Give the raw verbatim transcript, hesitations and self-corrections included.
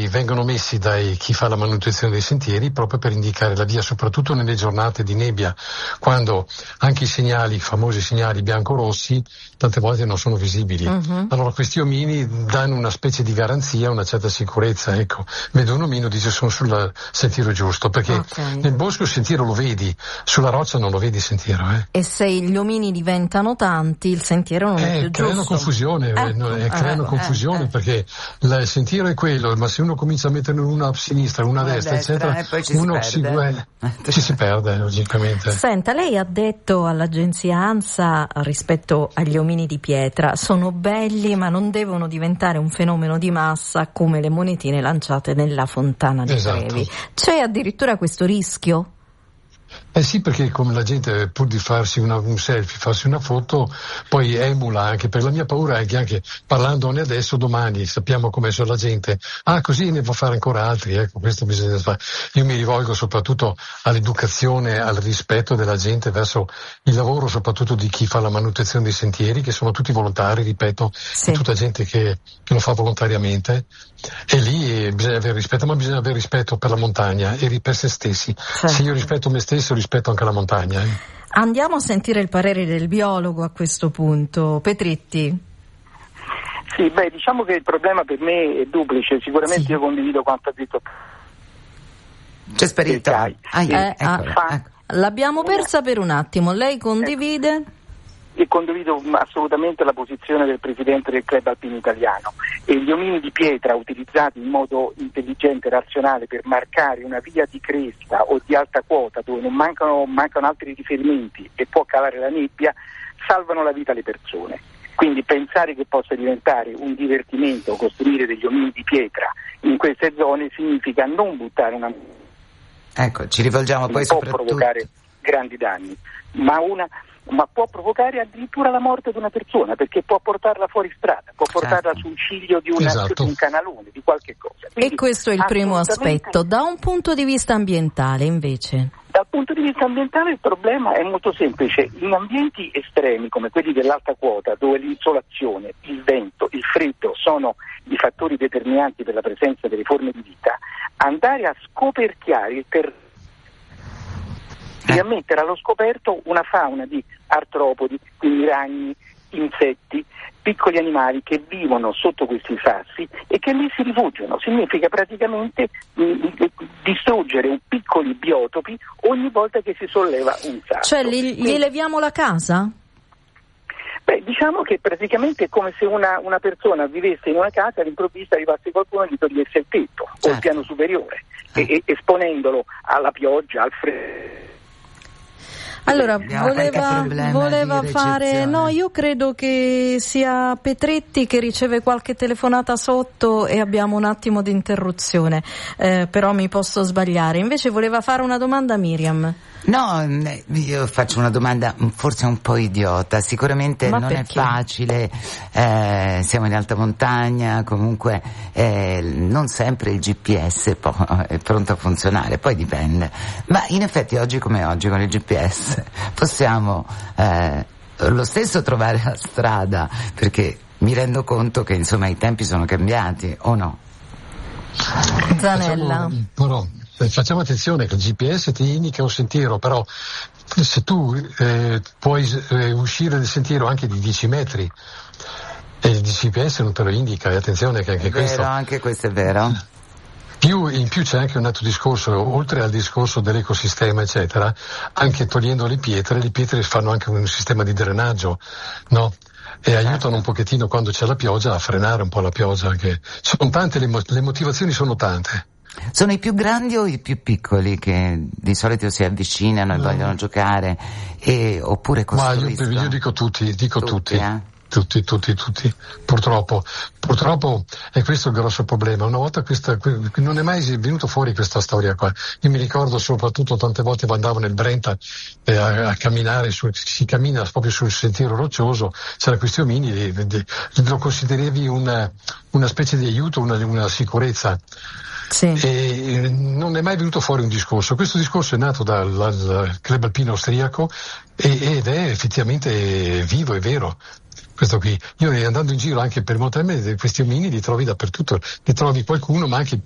omini vengono messi dai chi fa la manutenzione dei sentieri proprio per indicare la via, soprattutto nelle giornate di nebbia, quando anche i segnali, i famosi segnali bianco-rossi, tante volte non sono visibili. Uh-huh. Allora questi omini danno una specie di garanzia, una certa sicurezza, ecco. Vede un omino, dice sono sul sentiero giusto, perché okay. nel bosco il sentiero lo vedi, sulla roccia non lo vedi il sentiero. Eh. E se gli omini diventano tanti, il sentiero non eh, è più creano giusto. Confusione, ecco. eh, creano eh, confusione, eh, perché il sentiero è quello, ma se uno comincia a mettere una a sinistra, una a destra, destra, eccetera, e poi ci uno si si, perde. eh, ci si perde, logicamente. Senta, lei ha detto all'agenzia ANSA rispetto agli omini di pietra, sono belli ma non devono diventare un fenomeno di massa come le monetine lanciate nella fontana di esatto. Trevi. C'è addirittura questo rischio? Eh sì, perché come la gente pur di farsi una, un selfie, farsi una foto, poi emula anche, per la mia paura è che anche parlandone adesso, domani sappiamo come sono la gente, ah così ne può fare ancora altri, ecco questo bisogna fare. Io mi rivolgo soprattutto all'educazione, al rispetto della gente verso il lavoro, soprattutto di chi fa la manutenzione dei sentieri, che sono tutti volontari, ripeto, sì. è tutta gente che, che lo fa volontariamente. E lì eh, bisogna avere rispetto, ma bisogna avere rispetto per la montagna e per se stessi. Certo. Se io rispetto me stesso, rispetto anche la montagna. Eh. Andiamo a sentire il parere del biologo a questo punto. Petritti. Sì, beh, diciamo che il problema per me è duplice. Sicuramente sì. Io condivido quanto ha detto. C'è sparito. Ah, eh, ah, fa... L'abbiamo persa per un attimo. Lei condivide? Ecco. E condivido assolutamente la posizione del presidente del Club Alpino Italiano. E gli omini di pietra utilizzati in modo intelligente e razionale per marcare una via di cresta o di alta quota dove non mancano, mancano altri riferimenti e può calare la nebbia, salvano la vita alle persone. Quindi pensare che possa diventare un divertimento costruire degli omini di pietra in queste zone significa non buttare una... Ecco, ci rivolgiamo poi può soprattutto... provocare grandi danni, ma una... ma può provocare addirittura la morte di una persona, perché può portarla fuori strada, può portarla certo. sul ciglio di, una, esatto. di un canalone, di qualche cosa. Quindi, e questo è il primo aspetto. Da un punto di vista ambientale, invece? Dal punto di vista ambientale il problema è molto semplice. In ambienti estremi come quelli dell'alta quota, dove l'insolazione, il vento, il freddo sono i fattori determinanti per la presenza delle forme di vita, andare a scoperchiare il terreno e a mettere allo scoperto una fauna di artropodi, quindi ragni, insetti, piccoli animali che vivono sotto questi sassi e che lì si rifugiano. Significa praticamente mh, distruggere un piccoli biotopi ogni volta che si solleva un sasso. Cioè gli, gli leviamo la casa? Beh, diciamo che praticamente è come se una, una persona vivesse in una casa e all'improvviso arrivasse qualcuno e gli togliesse il tetto certo. o il piano superiore, eh. e, e, esponendolo alla pioggia, al freddo. Allora, voleva, voleva fare, no, io credo che sia Petretti che riceve qualche telefonata sotto e abbiamo un attimo di interruzione, eh, però mi posso sbagliare. Invece voleva fare una domanda a Miriam. No, io faccio una domanda forse un po' idiota, sicuramente Ma non perché? è facile, eh, siamo in alta montagna, comunque eh, non sempre il G P S po- è pronto a funzionare, poi dipende, ma in effetti oggi come oggi con il G P S possiamo eh, lo stesso trovare la strada, perché mi rendo conto che insomma i tempi sono cambiati, o no? Zanella. Facciamo, però, facciamo attenzione che il G P S ti indica un sentiero, però se tu eh, puoi eh, uscire del sentiero anche di dieci metri e il G P S non te lo indica, e attenzione che anche è vero, questo... anche questo è vero. Più, in più c'è anche un altro discorso, oltre al discorso dell'ecosistema eccetera, anche togliendo le pietre, le pietre fanno anche un sistema di drenaggio, no? E aiutano un pochettino quando c'è la pioggia a frenare un po' la pioggia, anche. Sono tante le, mo- le motivazioni sono tante. Sono i più grandi o i più piccoli che di solito si avvicinano e no. vogliono giocare, e, oppure costruiscono? Ma io, io dico tutti, dico tutti. tutti. Eh? Tutti, tutti, tutti, purtroppo, purtroppo è questo il grosso problema. Una volta questa, non è mai venuto fuori questa storia qua. Io mi ricordo soprattutto tante volte quando andavo nel Brenta eh, a, a camminare, su, si cammina proprio sul sentiero roccioso, c'era questi omini, di, di, lo consideravi una, una specie di aiuto, una, una sicurezza. Sì. E non è mai venuto fuori un discorso. Questo discorso è nato dal, dal Club Alpino Austriaco e, ed è effettivamente vivo e vero. Questo qui, io andando in giro anche per Montemè, questi omini li trovi dappertutto, ne trovi qualcuno, ma anche